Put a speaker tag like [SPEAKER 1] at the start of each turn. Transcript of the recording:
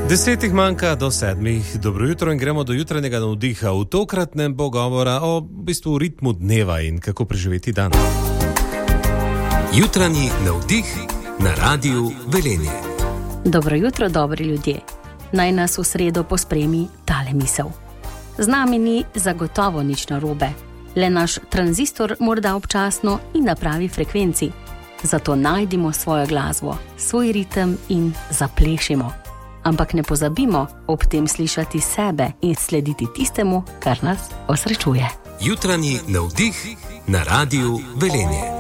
[SPEAKER 1] 10 manjka do 7. Dobro jutro in gremo do jutranjega navdiha. V tokratnem bo govora o ritmu dneva in kako preživeti dan.
[SPEAKER 2] Jutranji navdih na Radiu Velenje.
[SPEAKER 3] Dobro jutro, dobri ljudje. Naj nas v sredo pospremi tale misel. Z nami ni zagotovo nič narobe, le naš tranzistor morda občasno in na pravi frekvenci. Zato najdimo svojo glasbo, svoj ritem in zaplešimo. Ampak ne pozabimo ob tem slišati sebe in slediti tistemu, kar nas osrečuje.
[SPEAKER 2] Jutranji navdih na Radiu Velenje.